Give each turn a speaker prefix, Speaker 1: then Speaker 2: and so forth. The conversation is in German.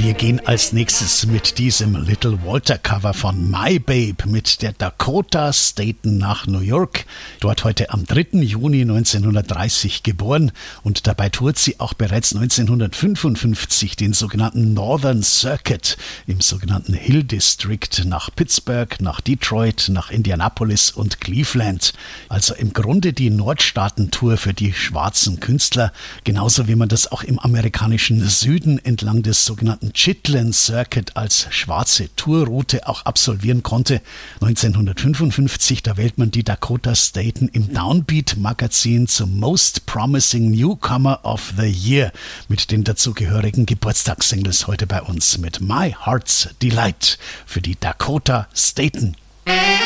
Speaker 1: Wir gehen als nächstes mit diesem Little Walter Cover von My Babe mit der Dakota Staton nach New York. Dort heute am 3. Juni 1930 geboren und dabei tourt sie auch bereits 1955 den sogenannten Northern Circuit im sogenannten Hill District nach Pittsburgh, nach Detroit, nach Indianapolis und Cleveland. Also im Grunde die Nordstaaten-Tour für die schwarzen Künstler, genauso wie man das auch im amerikanischen Süden entlang des sogenannten Chitlin Circuit als schwarze Tourroute auch absolvieren konnte. 1955, da wählt man die Dakota Staton im Downbeat Magazin zum Most Promising Newcomer of the Year mit den dazugehörigen Geburtstagssingles heute bei uns mit My Heart's Delight für die Dakota Staton.